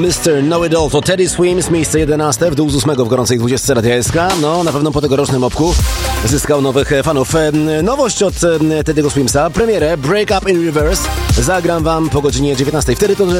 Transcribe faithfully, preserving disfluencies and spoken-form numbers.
mister Know It All to Teddy Swims, miejsce jedenaste, w dół z ósmego w gorącej dwudziestce Radia S K. No, na pewno po tegorocznym obku zyskał nowych fanów. Nowość od Teddy'ego Swimsa, premierę Break Up in Reverse zagram wam po godzinie dziewiętnastej. Wtedy to